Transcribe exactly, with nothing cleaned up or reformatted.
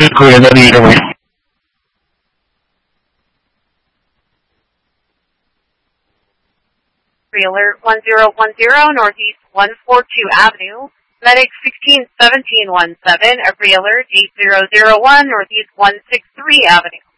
可人的利益认为。 Alert one zero one zero Northeast one forty-two Avenue. Medic sixteen seventeen one seven. Every alert eight zero zero one Northeast one sixty-three Avenue.